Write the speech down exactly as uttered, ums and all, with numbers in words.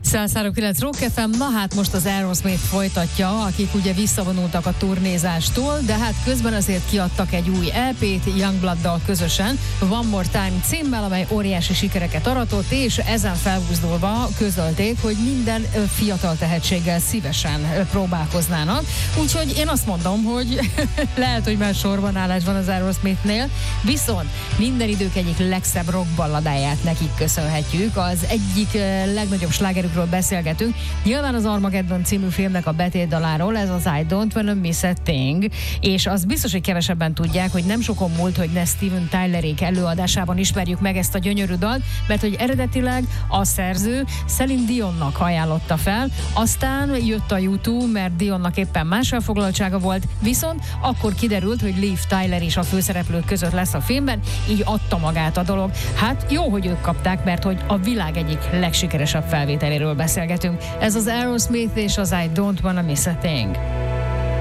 száz három kilenc Rock ef em, na hát most az Aerosmith folytatja, akik ugye visszavonultak a turnézástól, de hát közben azért kiadtak egy új é pét Youngblood-dal közösen, One More Time címmel, amely óriási sikereket aratott, és ezen felbuzdulva közölték, hogy minden fiatal tehetséggel szívesen próbálkoznának. Úgyhogy én azt mondom, hogy lehet, hogy már sorbanállás van az Aerosmithnél, viszont minden idők egyik legszebb rockballadáját nekik köszönhetjük. Az egyik legnagyobb slágerükről beszélgetünk. Nyilván az Armageddon című filmnek a betétdaláról, ez az I Don't Wanna Miss a Thing, és az biztos, hogy kevesebben tudják, hogy nem sokon múlt, hogy ne Steven Tylerék előadásában ismerjük meg ezt a gyönyörű dalt, mert hogy eredetileg a szerző Celine Dionnak ajánlotta fel, aztán jött a U kettő, mert Dionnak éppen más elfoglaltsága volt, viszont akkor kiderült, hogy Liv Tyler is a főszereplők között lesz a filmben, így adta magát a dolog. Hát jó, hogy ők kapták, mert hogy a világ egyik legsikeresebb felvételéről beszélgetünk. Ez az Aerosmith és az I Don't Wanna Miss a Thing.